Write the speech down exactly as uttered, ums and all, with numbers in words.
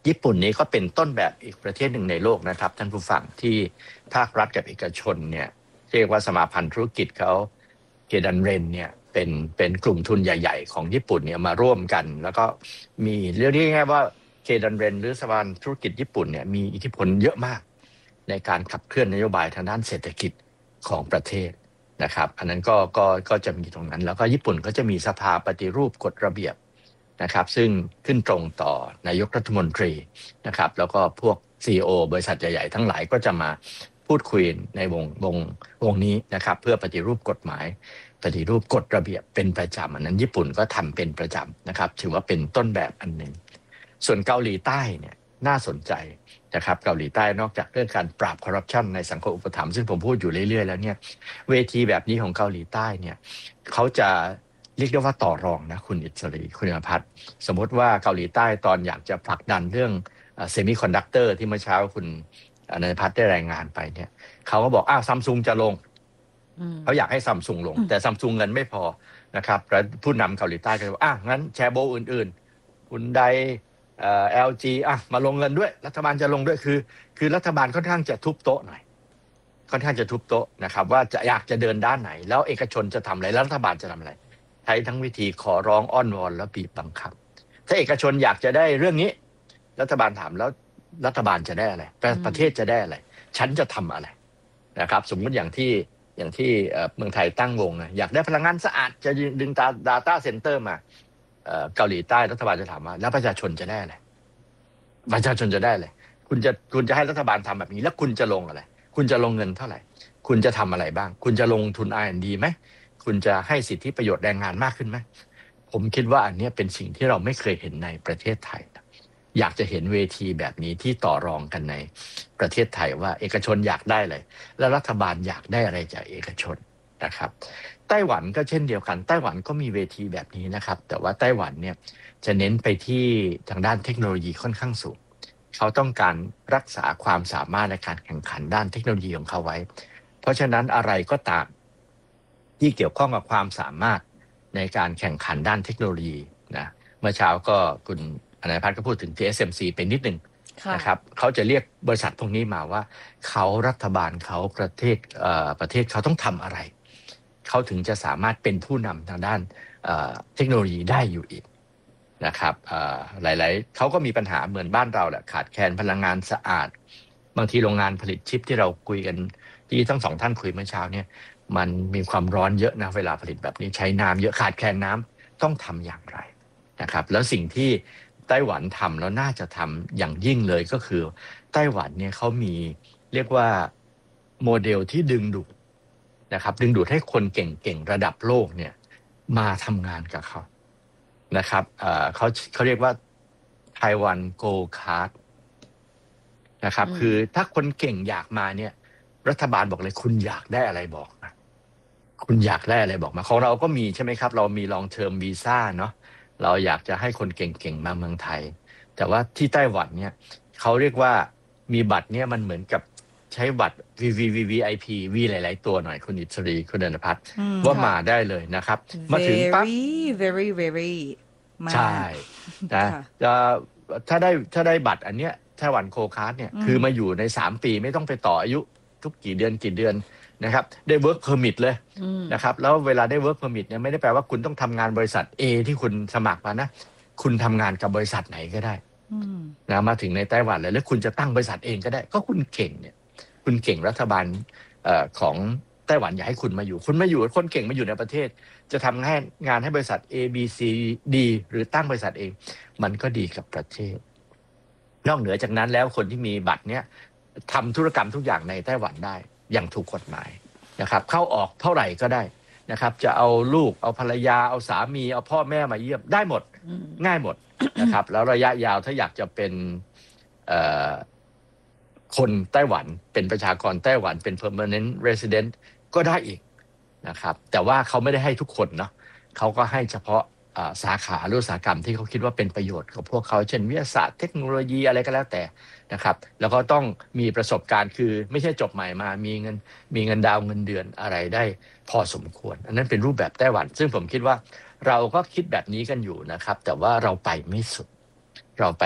ญี่ปุ่นนี้ก็เป็นต้นแบบอีกประเทศหนึ่งในโลกนะครับท่านผู้ฟังที่ภาครัฐกับเอกชนเนี่ยเรียกว่าสมาพันธ์ธุรกิจเขาเกดันเรนเนี่ยเป็นเป็นกลุ่มทุนใหญ่ๆของญี่ปุ่นเนี่ยมาร่วมกันแล้วก็มีเรียกง่ายๆว่าเกดันเรนหรือสมาพันธ์ธุรกิจญี่ปุ่นเนี่ยมีอิทธิพลเยอะมากในการขับเคลื่อนนโยบายทางด้านเศรษฐกิจของประเทศนะครับอันนั้นก็ก็ก็จะมีตรงนั้นแล้วก็ญี่ปุ่นก็จะมีสภาปฏิรูปกฎระเบียบนะครับซึ่งขึ้นตรงต่อนายกรัฐมนตรีนะครับแล้วก็พวก ซี อี โอ บริษัทใหญ่ๆทั้งหลายก็จะมาพูดคุยในวงวงวงนี้นะครับเพื่อปฏิรูปกฎหมายปฏิรูปกฎระเบียบเป็นประจำอันนั้นญี่ปุ่นก็ทำเป็นประจำนะครับถือว่าเป็นต้นแบบอันหนึ่งส่วนเกาหลีใต้เนี่ยน่าสนใจนะครับเกาหลีใต้นอกจากเรื่องการปราบคอร์รัปชันในสังคมอุปถัมภ์ซึ่งผมพูดอยู่เรื่อยๆแล้วเนี่ยเวทีแบบนี้ของเกาหลีใต้เนี่ยเขาจะเรียกได้ว่าต่อรองนะคุณอิสรีคุณอภัทรสมมติว่าเกาหลีใต้ตอนอยากจะผลักดันเรื่องเซมิคอนดักเตอร์ที่เมื่อเช้าคุณอนันทพัฒน์ได้รายงานไปเนี่ยเขาก็บอกอ้าวซัมซุงจะลงเขาอยากให้ซัมซุงลงแต่ซัมซุงเงินไม่พอนะครับแล้วผู้นำเกาหลีใต้ก็บอกอ่ะงั้นแชร์โบอื่นๆคุณใดเอ่อ แอล จี อ่ะมาลงเงินด้วยรัฐบาลจะลงด้วยคือคือรัฐบาลค่อนข้างจะทุบโต๊ะหน่อยค่อนข้างจะทุบโต๊ะนะครับว่าจะอยากจะเดินด้านไหนแล้วเอกชนจะทำอะไรแล้วรัฐบาลจะทำอะไรใช้ทั้งวิธีขอร้องอ้อนวอนแล้วบีบบังคับถ้าเอกชนอยากจะได้เรื่องนี้รัฐบาลถามแล้วรัฐบาลจะได้อะไรประเทศจะได้อะไรฉันจะทำอะไรนะครับสมมติอย่างที่อย่างที่เมืองไทยตั้งวงนะอยากได้พลังงานสะอาดจะดึง data center มาเกาหลีใต้รัฐบาลจะถามว่าแล้วประชาชนจะได้อะไรประชาชนจะได้อะไรคุณจะคุณจะให้รัฐบาลทำแบบนี้แล้วคุณจะลงอะไรคุณจะลงเงินเท่าไหร่คุณจะทำอะไรบ้างคุณจะลงทุน อาร์ แอนด์ ดี ไหมคุณจะให้สิทธิประโยชน์แรงงานมากขึ้นไหมผมคิดว่าอันนี้เป็นสิ่งที่เราไม่เคยเห็นในประเทศไทยอยากจะเห็นเวทีแบบนี้ที่ต่อรองกันในประเทศไทยว่าเอกชนอยากได้อะไรและรัฐบาลอยากได้อะไรจากเอกชนนะครับไต้หวันก็เช่นเดียวกันไต้หวันก็มีเวทีแบบนี้นะครับแต่ว่าไต้หวันเนี่ยจะเน้นไปที่ทางด้านเทคโนโลยีค่อนข้างสูงเขาต้องการรักษาความสามารถในการแข่งขันด้านเทคโนโลยีของเขาไว้เพราะฉะนั้นอะไรก็ตามที่เกี่ยวข้องกับความสามารถในการแข่งขันด้านเทคโนโลยีนะเมื่อเช้าก็คุณอนันทพัฒน์ก็พูดถึง ที เอส เอ็ม ซี เป็นนิดนึงนะครับเขาจะเรียกบริษัทพวกนี้มาว่าเขารัฐบาลเขาประเทศเอ่อประเทศเขาต้องทำอะไรเขาถึงจะสามารถเป็นผู้นำทางด้านเอ่อเทคโนโลยีได้อยู่อีกนะครับเอ่อหลายๆเขาก็มีปัญหาเหมือนบ้านเราแหละขาดแคลนพลังงานสะอาดบางทีโรงงานผลิตชิปที่เราคุยกันที่ทั้งสองท่านคุยเมื่อเช้าเนี่ยมันมีความร้อนเยอะนะเวลาผลิตแบบนี้ใช้น้ำเยอะขาดแคลนน้ำต้องทำอย่างไรนะครับแล้วสิ่งที่ไต้หวันทำแล้วน่าจะทำอย่างยิ่งเลยก็คือไต้หวันเนี่ยเขามีเรียกว่าโมเดลที่ดึงดูดนะครับดึงดูดให้คนเก่งๆระดับโลกเนี่ยมาทำงานกับเขานะครับเอ่อเขาเขาเรียกว่าไต้หวันโกลด์คาร์ดนะครับคือถ้าคนเก่งอยากมาเนี่ยรัฐบาลบอกเลยคุณอยากได้อะไรบอกนะคุณอยากได้อะไรบอกมาของเราก็มีใช่ไหมครับเรามี long term visa เนาะเราอยากจะให้คนเก่งๆมาเมืองไทยแต่ว่าที่ไต้หวันเนี่ยเขาเรียกว่ามีบัตรเนี่ยมันเหมือนกับใช้บัตร วี วี วี วี ไอ พี วีหลายๆตัวหน่อยคุณอิสรีคุณอนันทพัฒน์ว่ามาได้เลยนะครับมาถึงปั๊บ very very ใช่นะจะถ้าได้ถ้าได้บัตรอันเนี้ยไต้หวันโคคาร์ดเนี่ยคือมาอยู่ในสามปีไม่ต้องไปต่ออายุทุกกี่เดือนกี่เดือนนะครับได้ work permit เลยนะครับแล้วเวลาได้ work permit เนี่ยไม่ได้แปลว่าคุณต้องทำงานบริษัท A ที่คุณสมัครมานะคุณทำงานกับบริษัทไหนก็ได้นะมาถึงในไต้หวันเลยแล้วคุณจะตั้งบริษัทเองก็ได้ก็คุณเก่งเนี่ยคุณเก่งรัฐบาลเอ่อของไต้หวันอยากให้คุณมาอยู่คุณมาอยู่คนเก่งมาอยู่ในประเทศจะทำงานงานให้บริษัท A B C D หรือตั้งบริษัทเองมันก็ดีกับประเทศนอกเหนือจากนั้นแล้วคนที่มีบัตรเนี้ยทำธุรกรรมทุกอย่างในไต้หวันได้อย่างถูกกฎหมายนะครับเข้าออกเท่าไหร่ก็ได้นะครับจะเอาลูกเอาภรรยาเอาสามีเอาพ่อแม่มาเยี่ยมได้หมดง่ายหมดนะครับแล้วระยะยาวถ้าอยากจะเป็นคนไต้หวันเป็นประชากรไต้หวันเป็น permanent resident ก็ได้อีกนะครับแต่ว่าเขาไม่ได้ให้ทุกคนเนาะเขาก็ให้เฉพาะสาขาหรืออุตสาหกรรมที่เขาคิดว่าเป็นประโยชน์กับพวกเขาเช่นวิทยาศาสตร์เทคโนโลยีอะไรก็แล้วแต่นะครับแล้วก็ต้องมีประสบการณ์คือไม่ใช่จบใหม่มามีเงินมีเงินดาวเงินเดือนอะไรได้พอสมควรอันนั้นเป็นรูปแบบไต้หวันซึ่งผมคิดว่าเราก็คิดแบบนี้กันอยู่นะครับแต่ว่าเราไปไม่สุดเราไป